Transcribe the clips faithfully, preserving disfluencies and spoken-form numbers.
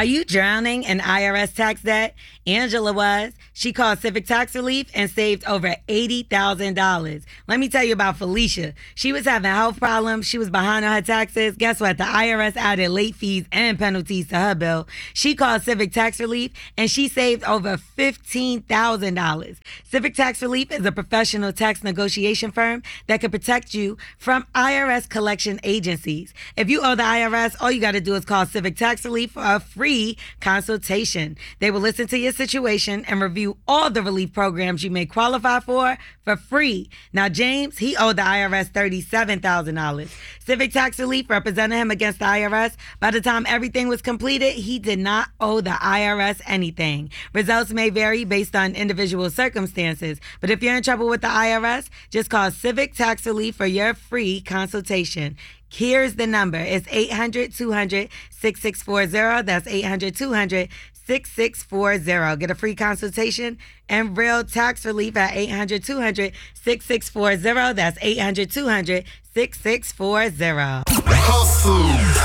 Are you drowning in I R S tax debt? Angela was. She called Civic Tax Relief and saved over eighty thousand dollars. Let me tell you about Felicia. She was having health problems. She was behind on her taxes. Guess what? The I R S added late fees and penalties to her bill. She called Civic Tax Relief and she saved over fifteen thousand dollars. Civic Tax Relief is a professional tax negotiation firm that can protect you from I R S collection agencies. If you owe the I R S, all you got to do is call Civic Tax Relief for a free consultation. They will listen to your situation and review all the relief programs you may qualify for for free. Now, James, he owed the I R S thirty-seven thousand dollars. Civic Tax Relief represented him against the I R S. By the time everything was completed, he did not owe the I R S anything. Results may vary based on individual circumstances, but if you're in trouble with the I R S, just call Civic Tax Relief for your free consultation. Here's the number. It's eight hundred, two hundred, six six four zero. That's eight hundred, two hundred, six six four zero. Get a free consultation and real tax relief at eight hundred, two hundred, six six four zero. That's eight hundred, two hundred, six six four zero. Hustle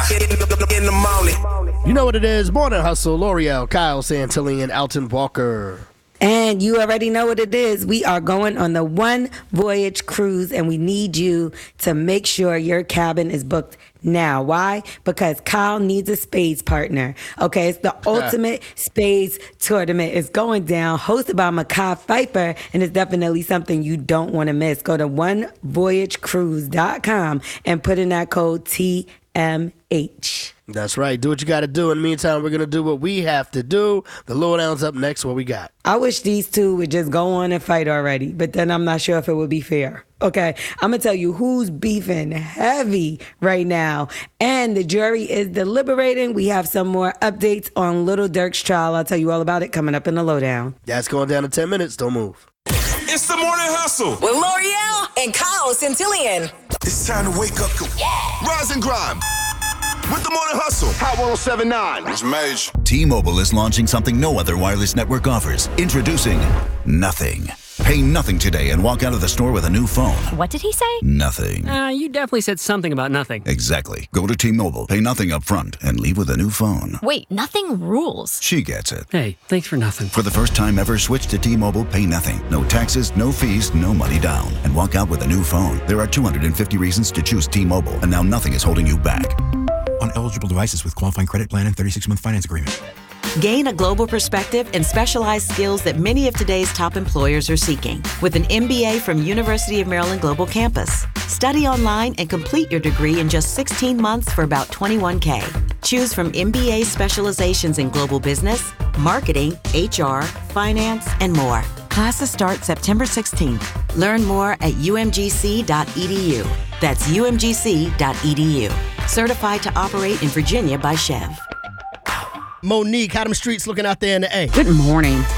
in the morning. You know what it is. Morning Hustle. L'Oreal, Kyle Santillan, Alton Walker. And you already know what it is. We are going on the One Voyage cruise, and we need you to make sure your cabin is booked now. Why? Because Kyle needs a spades partner. Okay, it's the ultimate spades tournament. It's going down, hosted by Makai Pfeiffer, and it's definitely something you don't want to miss. Go to one voyage cruise dot com and put in that code T M H. That's right. Do what you got to do. In the meantime, we're going to do what we have to do. The Lowdown's up next. What we got? I wish these two would just go on and fight already, but then I'm not sure if it would be fair. Okay, I'm going to tell you who's beefing heavy right now. And the jury is deliberating. We have some more updates on Little Durk's trial. I'll tell you all about it coming up in the Lowdown. That's going down in ten minutes. Don't move. It's the Morning Hustle with L'Oreal and Kyle Santillan. It's time to wake up. Yeah. Rise and grind. With the Morning Hustle. Hot one oh seven point nine. It's Mage. T-Mobile is launching something no other wireless network offers. Introducing Nothing. Pay nothing today and walk out of the store with a new phone. What did he say? Nothing. Uh, you definitely said something about nothing. Exactly. Go to T-Mobile, pay nothing up front, and leave with a new phone. Wait, nothing rules. She gets it. Hey, thanks for nothing. For the first time ever, switch to T-Mobile, pay nothing. No taxes, no fees, no money down. And walk out with a new phone. There are two hundred fifty reasons to choose T-Mobile, and now nothing is holding you back. On eligible devices with qualifying credit plan and thirty-six month finance agreement. Gain a global perspective and specialized skills that many of today's top employers are seeking with an M B A from University of Maryland Global Campus. Study online and complete your degree in just sixteen months for about twenty-one K. Choose from M B A specializations in global business, marketing, H R, finance, and more. Classes start September sixteenth. Learn more at u m g c dot e d u. That's u m g c dot e d u. Certified to operate in Virginia by Chev. Monique, how them streets looking out there in the A? Good morning.